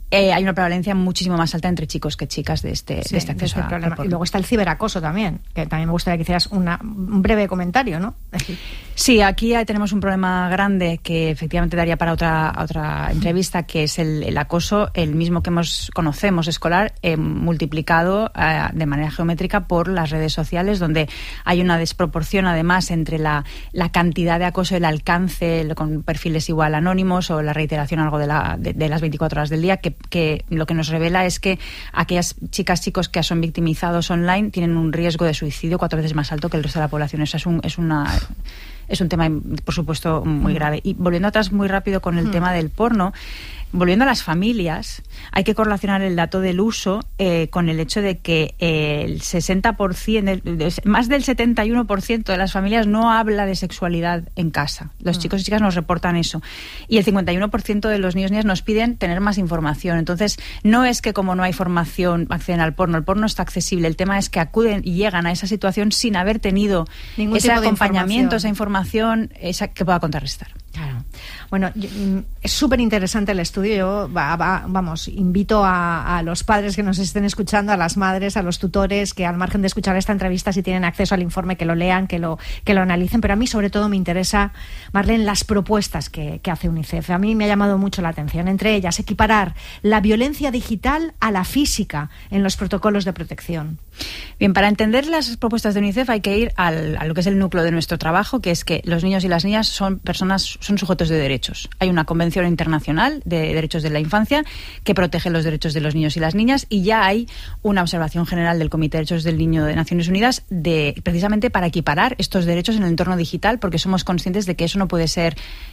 hay una prevalencia muchísimo más alta entre chicos que chicas de este acceso al problema. Y luego está el ciberacoso también, que también me gustaría que hicieras un breve comentario, ¿no? Sí, aquí tenemos un problema grande que efectivamente daría para otra entrevista, que es el acoso, el mismo que conocemos escolar, multiplicado de manera geométrica por las redes sociales, donde hay una desproporción además entre la cantidad de acoso, el alcance con perfiles igual anónimos o la reiteración algo de las 24 horas del día, que lo que nos revela es que aquellas chicos que son victimizados online tienen un riesgo de suicidio 4 veces más alto que el resto de la población. Eso es un tema, por supuesto, muy grave. Y volviendo atrás muy rápido con el tema del porno, volviendo a las familias, hay que correlacionar el dato del uso con el hecho de que el 60%, más del 71% de las familias no habla de sexualidad en casa. Los chicos y chicas nos reportan eso. Y el 51% de los niños y niñas nos piden tener más información. Entonces, no es que como no hay formación acceden al porno. El porno está accesible. El tema es que acuden y llegan a esa situación sin haber tenido ningún ese tipo de acompañamiento, esa información que pueda contrarrestar. Claro. Bueno, es súper interesante el estudio. Yo, invito a los padres que nos estén escuchando, a las madres, a los tutores, que al margen de escuchar esta entrevista, si tienen acceso al informe, que lo lean, que lo analicen. Pero a mí, sobre todo, me interesa, Marlene, las propuestas que hace UNICEF. A mí me ha llamado mucho la atención. Entre ellas, equiparar la violencia digital a la física en los protocolos de protección. Bien, para entender las propuestas de UNICEF hay que ir a lo que es el núcleo de nuestro trabajo, que es que los niños y las niñas son sujetos de derechos. Hay una convención internacional de derechos de la infancia que protege los derechos de los niños y las niñas, y ya hay una observación general del Comité de Derechos del Niño de Naciones Unidas precisamente para equiparar estos derechos en el entorno digital, porque somos conscientes de que eso no puede ser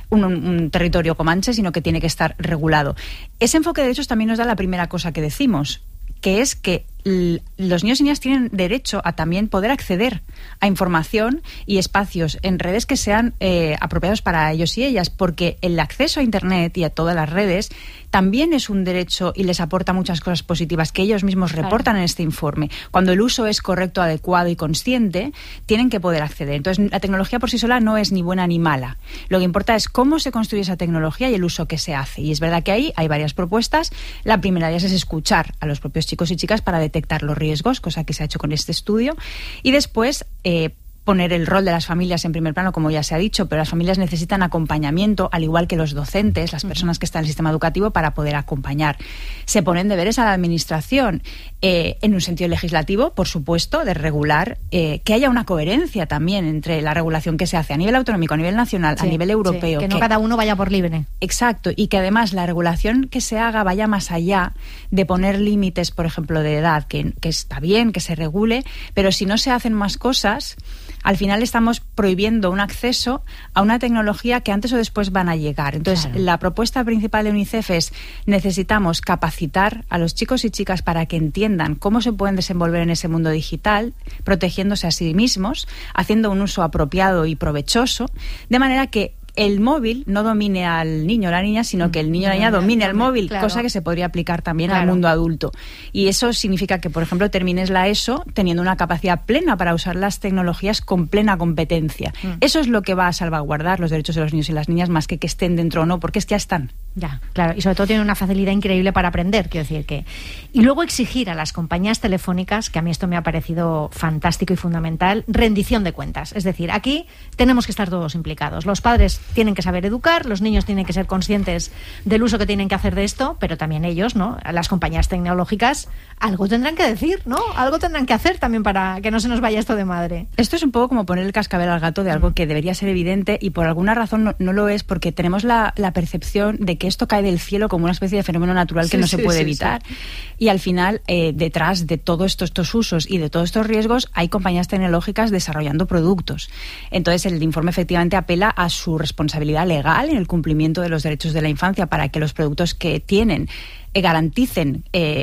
un territorio comanche, sino que tiene que estar regulado. Ese enfoque de derechos también nos da la primera cosa que decimos, que es que los niños y niñas tienen derecho a también poder acceder a información y espacios en redes que sean apropiados para ellos y ellas, porque el acceso a Internet y a todas las redes también es un derecho y les aporta muchas cosas positivas que ellos mismos reportan en este informe. Cuando el uso es correcto, adecuado y consciente, tienen que poder acceder. Entonces, la tecnología por sí sola no es ni buena ni mala. Lo que importa es cómo se construye esa tecnología y el uso que se hace. Y es verdad que ahí hay varias propuestas. La primera de ellas es escuchar a los propios chicos y chicas para detectar los riesgos, cosa que se ha hecho con este estudio. Y después, poner el rol de las familias en primer plano, como ya se ha dicho, pero las familias necesitan acompañamiento, al igual que los docentes, las personas que están en el sistema educativo, para poder acompañar. Se ponen deberes a la administración, en un sentido legislativo, por supuesto, de regular, que haya una coherencia también entre la regulación que se hace a nivel autonómico, a nivel nacional, a nivel europeo. Que no cada uno vaya por libre. Exacto, y que además la regulación que se haga vaya más allá de poner límites, por ejemplo, de edad, que está bien, que se regule, pero si no se hacen más cosas, al final estamos prohibiendo un acceso a una tecnología que antes o después van a llegar. Entonces, la propuesta principal de UNICEF es: necesitamos capacitar a los chicos y chicas para que entiendan cómo se pueden desenvolver en ese mundo digital, protegiéndose a sí mismos, haciendo un uso apropiado y provechoso, de manera que el móvil no domine al niño o la niña, sino que el niño o la niña domine el móvil, cosa que se podría aplicar también al mundo adulto. Y eso significa que, por ejemplo, termines la ESO teniendo una capacidad plena para usar las tecnologías con plena competencia. Eso es lo que va a salvaguardar los derechos de los niños y las niñas, más que estén dentro o no, porque es que ya están. Ya, claro, y sobre todo tienen una facilidad increíble para aprender, quiero decir que... Y luego exigir a las compañías telefónicas, que a mí esto me ha parecido fantástico y fundamental, rendición de cuentas. Es decir, aquí tenemos que estar todos implicados. Los padres tienen que saber educar, los niños tienen que ser conscientes del uso que tienen que hacer de esto, pero también ellos, ¿no? Las compañías tecnológicas algo tendrán que decir, ¿no? Algo tendrán que hacer también para que no se nos vaya esto de madre. Esto es un poco como poner el cascabel al gato de algo que debería ser evidente y por alguna razón no lo es, porque tenemos la percepción de que esto cae del cielo como una especie de fenómeno natural que no se puede evitar. Y al final, detrás de todos estos usos y de todos estos riesgos, hay compañías tecnológicas desarrollando productos. Entonces, el informe efectivamente apela a su responsabilidad legal en el cumplimiento de los derechos de la infancia para que los productos que tienen garanticen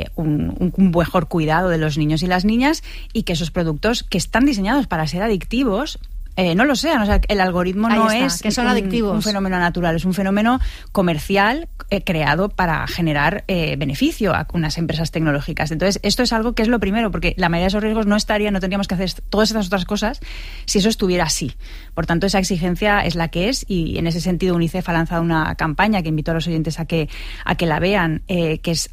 un mejor cuidado de los niños y las niñas, y que esos productos que están diseñados para ser adictivos no lo sean. O sea, el algoritmo no es que son adictivos. Un fenómeno natural, es un fenómeno comercial creado para generar beneficio a unas empresas tecnológicas. Entonces, esto es algo que es lo primero, porque la mayoría de esos riesgos no tendríamos que hacer todas esas otras cosas si eso estuviera así. Por tanto, esa exigencia es la que es, y en ese sentido UNICEF ha lanzado una campaña que invito a los oyentes a que la vean, que es